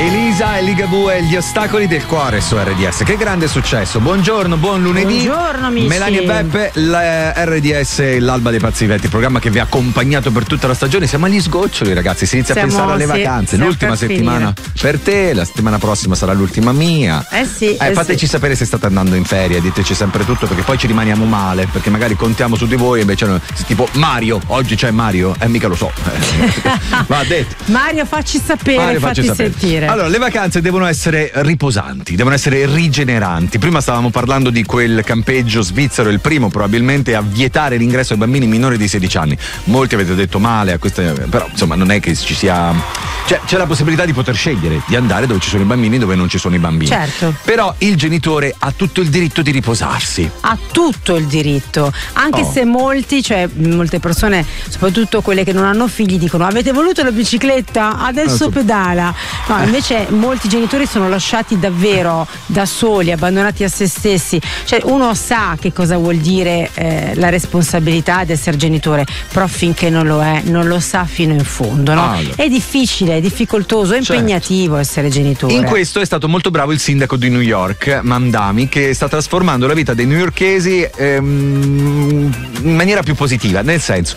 Elisa e Ligabue, gli ostacoli del cuore su RDS. Che grande successo. Buongiorno, buon lunedì. Buongiorno, amici. Melania e Beppe, RDS, l'Alba dei Pazzi Vecchi, il programma che vi ha accompagnato per tutta la stagione. Siamo agli sgoccioli, ragazzi. Si inizia a pensare alle vacanze. L'ultima settimana per te, la settimana prossima sarà l'ultima mia. Fateci sapere se state andando in ferie, diteci sempre tutto, perché poi ci rimaniamo male, perché magari contiamo su di voi e invece tipo Mario, oggi c'è Mario? Mica lo so. Va detto. Mario, facci sapere, fatti sentire. Allora, le vacanze devono essere riposanti, devono essere rigeneranti. Prima stavamo parlando di quel campeggio svizzero, il primo probabilmente a vietare l'ingresso ai bambini minori di 16 anni. Molti avete detto male a queste, però insomma non è che ci sia, cioè c'è la possibilità di poter scegliere di andare dove ci sono i bambini e dove non ci sono i bambini. Certo. Però il genitore ha tutto il diritto di riposarsi. Ha tutto il diritto, anche se molte persone, soprattutto quelle che non hanno figli, dicono: avete voluto la bicicletta? Adesso pedala. No, invece molti genitori sono lasciati davvero da soli, abbandonati a se stessi. Cioè, uno sa che cosa vuol dire la responsabilità di essere genitore, però finché non lo è, non lo sa fino in fondo, no? È difficile, è difficoltoso, è impegnativo essere genitore. In questo è stato molto bravo il sindaco di New York, Mamdani, che sta trasformando la vita dei newyorkesi in maniera più positiva, nel senso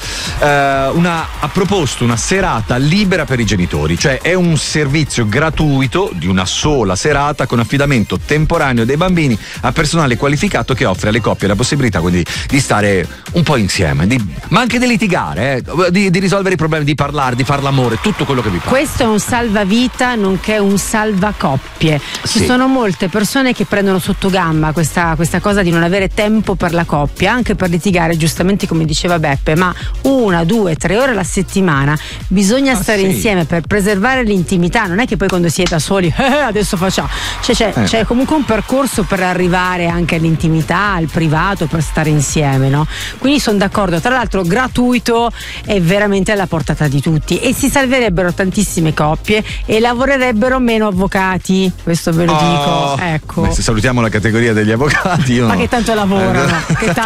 ha proposto una serata libera per i genitori, cioè è un servizio gratuito di una sola serata con affidamento temporaneo dei bambini a personale qualificato che offre alle coppie la possibilità quindi di stare un po' insieme, ma anche di litigare, di risolvere i problemi, di parlare, di far l'amore, tutto quello che vi pare. Questo è un salvavita nonché un salvacoppie. Ci sono molte persone che prendono sotto gamba questa cosa di non avere tempo per la coppia, anche per litigare, giustamente come diceva Beppe, ma 1, 2, 3 ore alla settimana bisogna stare insieme per preservare l'intimità. Non è che poi quando si è da soli adesso facciamo, c'è comunque un percorso per arrivare anche all'intimità, al privato, per stare insieme, no? Quindi sono d'accordo. Tra l'altro gratuito è veramente alla portata di tutti e si salverebbero tantissime coppie e lavorerebbero meno avvocati, questo ve lo dico, ecco. Beh, se salutiamo la categoria degli avvocati, ma che tanto lavorano,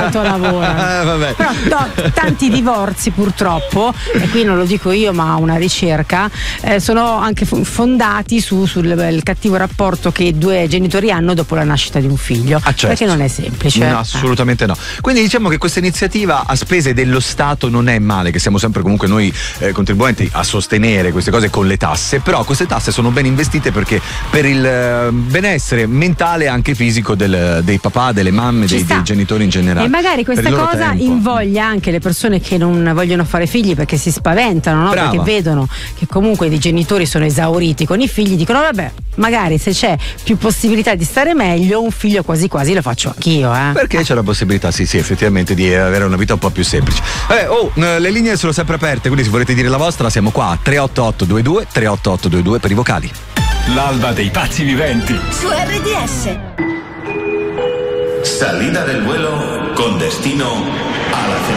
vabbè. Però tanti divorzi purtroppo, e qui non lo dico io ma una ricerca, sono anche fondati sul cattivo rapporto che due genitori hanno dopo la nascita di un figlio, perché non è semplice. No, assolutamente no. Quindi diciamo che questa iniziativa a spese dello Stato non è male, che siamo sempre comunque noi contribuenti a sostenere queste cose con le tasse, però queste tasse sono ben investite perché per il benessere mentale e anche fisico dei papà, delle mamme, dei genitori in generale. E magari questa cosa invoglia anche le persone che non vogliono fare figli perché si spaventano, no? Perché vedono che comunque i genitori sono esauriti con i figli, dicono vabbè, magari se c'è più possibilità di stare meglio, un figlio quasi quasi lo faccio anch'io, perché c'è la possibilità, sì, effettivamente, di avere una vita un po' più semplice. Le linee sono sempre aperte, quindi se volete dire la vostra siamo qua, 38822 38822 per i vocali. L'Alba dei Pazzi Viventi su RDS. Salida del vuelo con destino